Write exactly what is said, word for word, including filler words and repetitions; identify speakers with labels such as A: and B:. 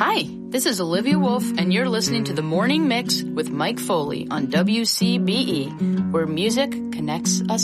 A: Hi, this is Olivia Wolf, and you're listening to The Morning Mix with Mike Foley on W C B E, where music connects us